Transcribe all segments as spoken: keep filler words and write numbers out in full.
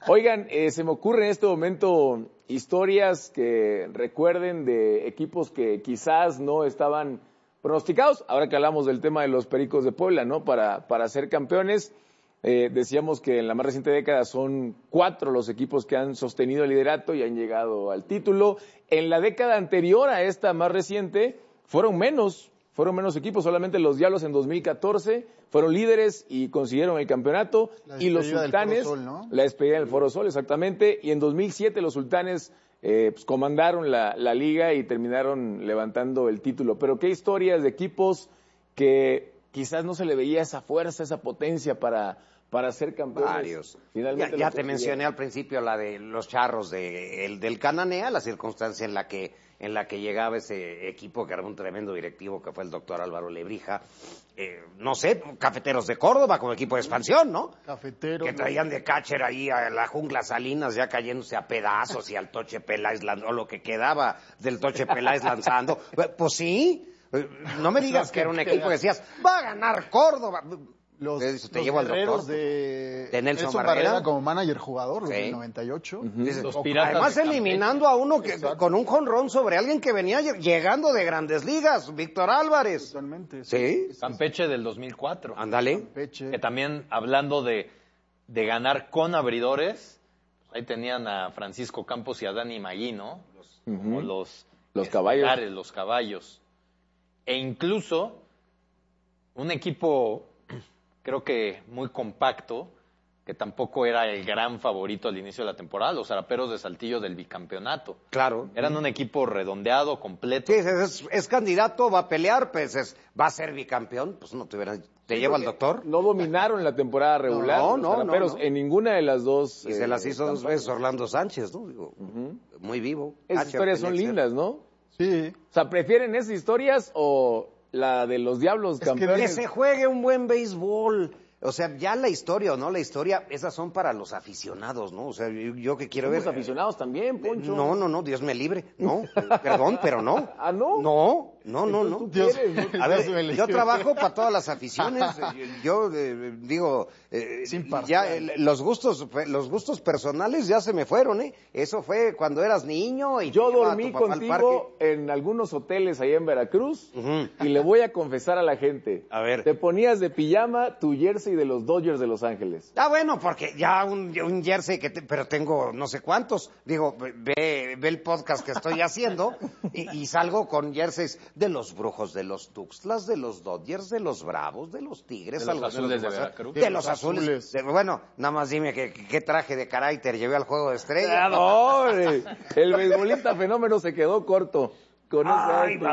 Oigan, eh, se me ocurre en este momento historias que recuerden de equipos que quizás no estaban pronosticados. Ahora que hablamos del tema de los Pericos de Puebla, ¿no? Para, para ser campeones, eh, decíamos que en la más reciente década son cuatro los equipos que han sostenido el liderato y han llegado al título. En la década anterior a esta más reciente, fueron menos, fueron menos equipos. Solamente los Diablos en dos mil catorce fueron líderes y consiguieron el campeonato. Y los Sultanes, Foro Sol, ¿no? la despedida del Foro Sol, exactamente. Y en dos mil siete los Sultanes eh, pues, comandaron la, la liga y terminaron levantando el título. Pero qué historias de equipos que quizás no se le veía esa fuerza, esa potencia para, para ser campeones. Varios. Finalmente ya ya te mencioné al principio la de los Charros de, el, del Cananea, la circunstancia en la que en la que llegaba ese equipo, que era un tremendo directivo, que fue el doctor Álvaro Lebrija. Eh, no sé, Cafeteros de Córdoba como equipo de expansión, ¿no? Cafeteros. Que traían de catcher ahí a la Jungla Salinas ya cayéndose a pedazos y al Toche Peláez, o lo que quedaba del Toche Peláez lanzando. Pues sí, no me digas que era un equipo que decías, va a ganar Córdoba. Los, te los llevo al guerreros doctor. de, De Nelson Nelson Barrera. Barrera como manager jugador, los Sí. del noventa y ocho. Uh-huh. Dices, Los Piratas además de Campeche. eliminando a uno que, Exacto. con un jonrón sobre alguien que venía llegando de Grandes Ligas, Víctor Álvarez. Totalmente. Sí, Campeche del dos mil cuatro. ándale. Campeche. Que también, hablando de, de ganar con abridores, ahí tenían a Francisco Campos y a Dani Magui, ¿no? Los, Ujú. como los, Los caballos. estelares, los caballos. E incluso un equipo, creo que muy compacto, que tampoco era el gran favorito al inicio de la temporada, los Zaraperos de Saltillo del bicampeonato. Claro. Eran un equipo redondeado, completo. Sí, es, es- es candidato, va a pelear, pues es- va a ser bicampeón, pues no te hubieran... ¿Te Sí, lleva al porque doctor? No dominaron la temporada regular. No, los no, no, Zaraperos, no. en ninguna de las dos. Y se las eh, hizo dos campañas. veces Orlando Sánchez, ¿no? Digo, muy vivo. Esas H. historias son Pelexer. lindas, ¿no? Sí. O sea, ¿prefieren esas historias o la de los Diablos que campeones? Que se juegue un buen béisbol. O sea, ya la historia o no la historia, esas son para los aficionados, ¿no? O sea, yo, yo que quiero Somos ver... aficionados también, Poncho. No, no, no, Dios me libre. No, perdón, pero no. ¿Ah, no? No, no, no, no. Entonces, ¿tú quieres, no? A Dios me ver, libre. yo trabajo para todas las aficiones. Yo eh, digo, eh, Sin parcial. ya eh, los gustos, los gustos personales ya se me fueron, ¿eh? Eso fue cuando eras niño y Yo te llevaba dormí tu papá al contigo parque. en algunos hoteles allá en Veracruz Ujú. y le voy a confesar a la gente. A ver. Te ponías de pijama tu jersey de los Dodgers de Los Ángeles. Ah, bueno, porque ya un, un jersey que te- pero tengo no sé cuántos. Digo, ve, ve el podcast que estoy haciendo y, y salgo con jerseys de los Brujos, de los Tuxtlas, de los Dodgers, de los Bravos, de los Tigres. De los algo Azules de Guasa- Veracruz. De, De los los azules. Azules. De- bueno, nada más dime qué qué traje de carácter llevé al Juego de Estrellas. Ah, no, hombre. El beisbolista fenómeno se quedó corto con ese ¡Ay, outfit.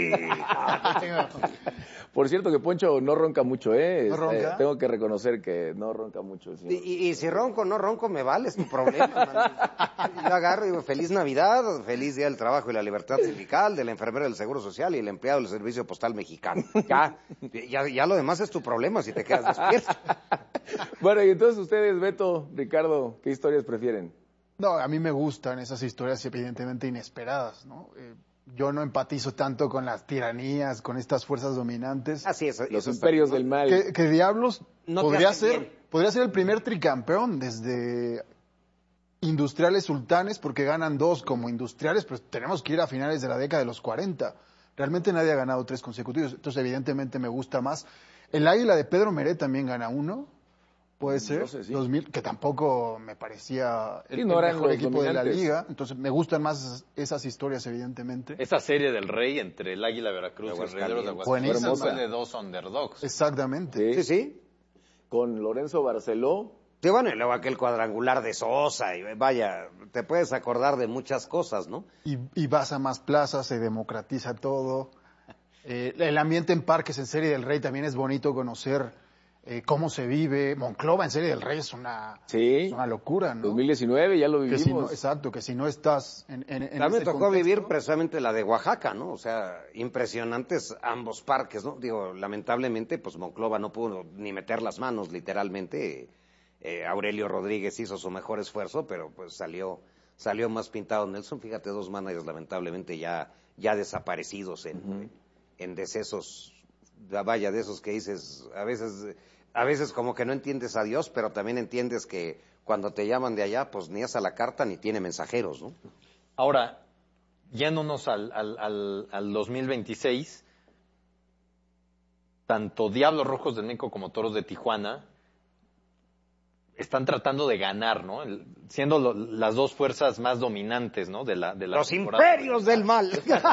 mamachita! Por cierto que Poncho no ronca mucho, ¿eh? ¿No ronca? Eh, tengo que reconocer que no ronca mucho el Y, señor. y- y si ronco o no ronco, me vale, es tu problema. mano. Yo agarro y digo, feliz Navidad, feliz Día del Trabajo y la Libertad Sindical, del enfermero del Seguro Social y el empleado del Servicio Postal Mexicano. Ya, ya, ya lo demás es tu problema si te quedas despierto. Bueno, y entonces ustedes, Beto, Ricardo, ¿qué historias prefieren? No, a mí me gustan esas historias evidentemente inesperadas, ¿no? Eh, yo no empatizo tanto con las tiranías, con estas fuerzas dominantes. Así es. Los eso está imperios bien, del ¿no? mal. Que, que Diablos No te podría hace ser, bien. podría ser el primer tricampeón desde Industriales Sultanes, porque ganan dos como Industriales, pero tenemos que ir a finales de la década de los cuarenta. Realmente nadie ha ganado tres consecutivos, entonces evidentemente me gusta más. El Águila de Pedro Meré también gana uno, puede ser, No sé, sí. dos mil, que tampoco me parecía el, Sí, no el eran mejor los equipo de la dominantes. liga, entonces me gustan más esas, esas historias evidentemente. Esa serie del Rey entre el Águila Veracruz y el Rayados de Aguascalientes. Aguascalientes Buenísima. fue de dos underdogs. Exactamente. Sí, Sí, sí. con Lorenzo Barceló. Sí, bueno, y luego aquel cuadrangular de Sosa, y vaya, te puedes acordar de muchas cosas, ¿no? Y, y vas a más plazas, se democratiza todo. Eh, el ambiente en Parques en Serie del Rey también es bonito conocer eh, cómo se vive. Monclova en Serie del Rey es una, Sí. es una locura, ¿no? dos mil diecinueve, ya lo Que vivimos. si no, exacto, que si no estás en, en, en A mí me ese tocó contexto- vivir precisamente la de Oaxaca, ¿no? O sea, impresionantes ambos parques, ¿no? Digo, lamentablemente, pues Monclova no pudo ni meter las manos, literalmente. Eh, Aurelio Rodríguez hizo su mejor esfuerzo, pero pues salió salió más pintado Nelson. Fíjate, dos managers lamentablemente ya, ya desaparecidos en, en decesos, vaya, de esos que dices, a veces a veces como que no entiendes a Dios, pero también entiendes que cuando te llaman de allá, pues ni es a la carta ni tiene mensajeros, ¿no? Ahora, yéndonos al, al, al, al dos mil veintiséis, tanto Diablos Rojos de México como Toros de Tijuana están tratando de ganar, ¿no? El, siendo lo, las dos fuerzas más dominantes, ¿no? De la, de la Los temporada. imperios del mal.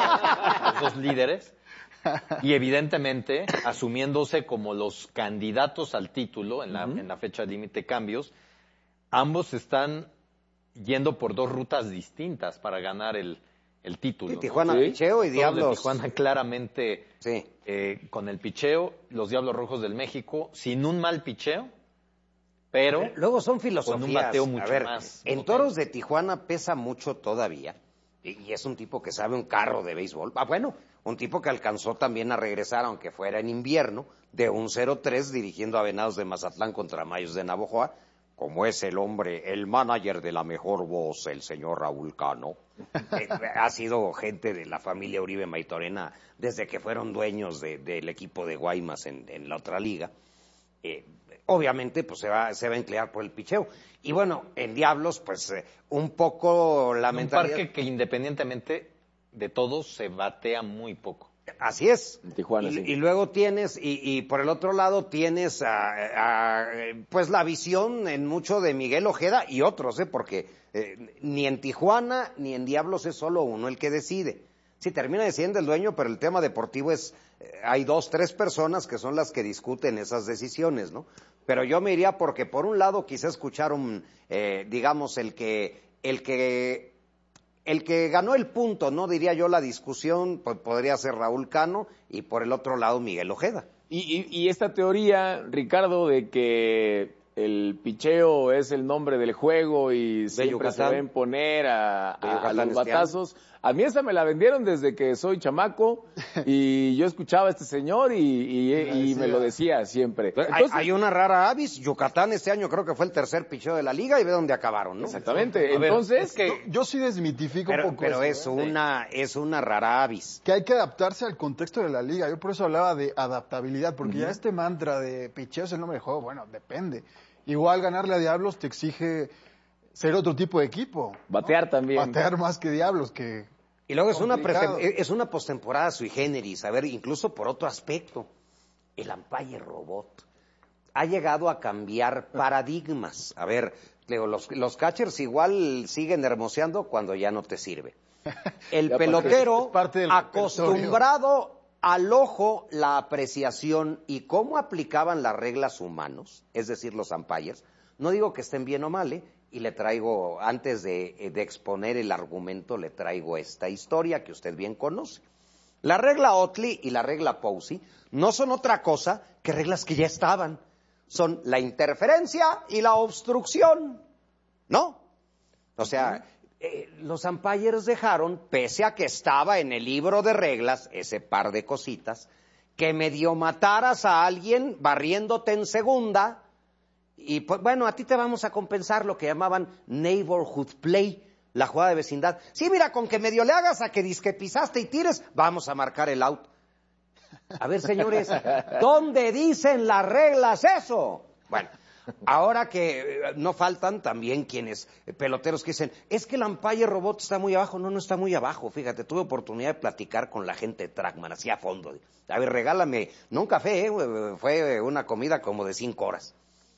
Los dos líderes. Y evidentemente, asumiéndose como los candidatos al título en la, uh-huh. en la fecha límite cambios, ambos están yendo por dos rutas distintas para ganar el, el título. Sí, Tijuana ¿no? picheo y Diablos. Tijuana claramente sí. eh, con el picheo, los Diablos Rojos del México sin un mal picheo, pero luego son filosofías. Con un bateo mucho A ver, más. En Toros de Tijuana pesa mucho todavía y, y es un tipo que sabe un carro de béisbol. Ah, bueno, un tipo que alcanzó también a regresar, aunque fuera en invierno, de un cero tres dirigiendo a Venados de Mazatlán contra Mayos de Navojoa, como es el hombre, el manager de la mejor voz, el señor Raúl Cano. Eh, ha sido gente de la familia Uribe Maitorena desde que fueron dueños de, del equipo de Guaymas en, en la otra liga. Eh, obviamente, pues se va, se va a emplear por el picheo. Y bueno, en Diablos, pues eh, un poco la mentalidad... Un parque que independientemente de todo se batea muy poco. Así es. Tijuana, y, sí. y luego tienes, y, y por el otro lado tienes a, a, pues la visión en mucho de Miguel Ojeda y otros, ¿eh? Porque eh, ni en Tijuana ni en Diablos es solo uno el que decide. Sí, termina decidiendo el dueño, pero el tema deportivo es, eh, hay dos, tres personas que son las que discuten esas decisiones, ¿no? Pero yo me iría porque por un lado quizá escucharon, eh, digamos, el que, el que, el que ganó el punto, ¿no? Diría yo la discusión, pues podría ser Raúl Cano y por el otro lado Miguel Ojeda. Y, y, y esta teoría, Ricardo, de que el picheo es el nombre del juego y de siempre Yucatán. se va a imponer a, a, a los este batazos. A mí esa me la vendieron desde que soy chamaco y yo escuchaba a este señor y, y, y me lo decía siempre. Entonces, Entonces, hay, hay una rara avis. Yucatán este año creo que fue el tercer picheo de la liga y ve dónde acabaron, ¿no? Exactamente. A ver, Entonces, es que Yo, yo sí desmitifico Pero, un poco pero eso, es ¿eh? una, es una rara avis. Que hay que adaptarse al contexto de la liga. Yo por eso hablaba de adaptabilidad, porque uh-huh. ya este mantra de picheo es el nombre del juego, bueno, depende. Igual ganarle a Diablos te exige ser otro tipo de equipo. Batear ¿no? también. Batear más que Diablos, que... Y luego es una, es una postemporada sui generis, a ver, incluso por otro aspecto. El umpire robot ha llegado a cambiar paradigmas. A ver, Leo, los, los catchers igual siguen hermoseando cuando ya no te sirve. El pelotero acostumbrado al ojo, la apreciación y cómo aplicaban las reglas humanos, es decir, los umpires, no digo que estén bien o mal, ¿eh? Y le traigo, antes de, de exponer el argumento, le traigo esta historia que usted bien conoce. La regla Otley y la regla Posey no son otra cosa que reglas que ya estaban. Son la interferencia y la obstrucción, ¿no? O sea, eh, los umpires dejaron, pese a que estaba en el libro de reglas, ese par de cositas, que medio mataras a alguien barriéndote en segunda. Y pues, bueno, a ti te vamos a compensar lo que llamaban neighborhood play, la jugada de vecindad. Sí, mira, con que medio le hagas a que disque pisaste y tires, vamos a marcar el out. A ver, señores, ¿dónde dicen las reglas eso? Bueno, ahora que no faltan también quienes, peloteros que dicen, es que el umpire robot está muy abajo. No, no está muy abajo, fíjate, tuve oportunidad de platicar con la gente de Trackman, así a fondo. A ver, regálame, no un café, ¿eh? Fue una comida como de cinco horas.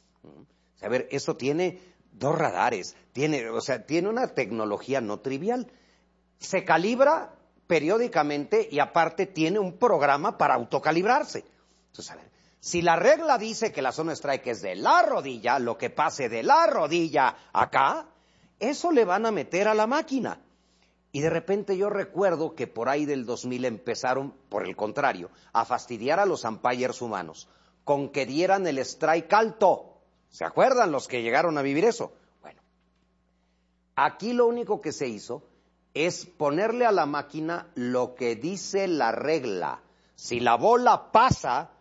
A ver, eso tiene dos radares, tiene, o sea, tiene una tecnología no trivial. Se calibra periódicamente y aparte tiene un programa para autocalibrarse. Entonces, a ver, si la regla dice que la zona strike es de la rodilla, lo que pase de la rodilla acá, eso le van a meter a la máquina. Y de repente yo recuerdo que por ahí del dos mil empezaron, por el contrario, a fastidiar a los umpires humanos con que dieran el strike alto. ¿Se acuerdan los que llegaron a vivir eso? Bueno, aquí lo único que se hizo es ponerle a la máquina lo que dice la regla. Si la bola pasa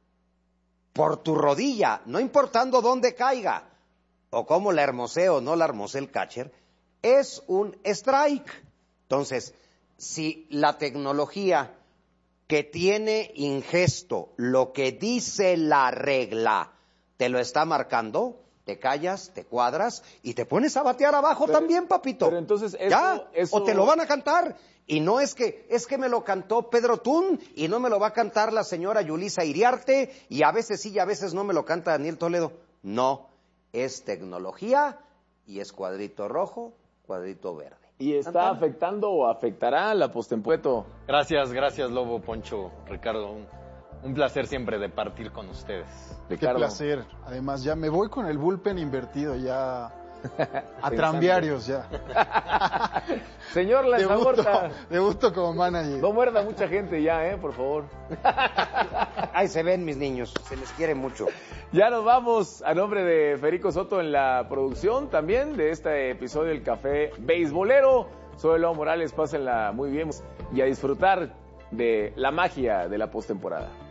por tu rodilla, no importando dónde caiga, o cómo la hermosee o no la hermosee el catcher, es un strike. Entonces, si la tecnología que tiene ingesto lo que dice la regla te lo está marcando, te callas, te cuadras y te pones a batear abajo pero, también, papito. Pero entonces eso, ¿Ya? eso... O te lo van a cantar. Y no es que, es que me lo cantó Pedro Tún y no me lo va a cantar la señora Yulisa Iriarte y a veces sí y a veces no me lo canta Daniel Toledo. No, es tecnología y es cuadrito rojo, cuadrito verde. ¿Y está afectando o afectará la postemporada? Gracias, gracias Lobo, Poncho, Ricardo. Un, un placer siempre de partir con ustedes. Ricardo. Qué placer. Además, ya me voy con el bullpen invertido, ya a tranviarios ya. Señor Lanzagorta. Debuto como manager. No muerda mucha gente ya, eh, por favor. Ahí se ven mis niños, se les quiere mucho. Ya nos vamos, a nombre de Federico Soto en la producción también de este episodio del Café Beisbolero. Soy Lobo Morales, pásenla muy bien y a disfrutar de la magia de la postemporada.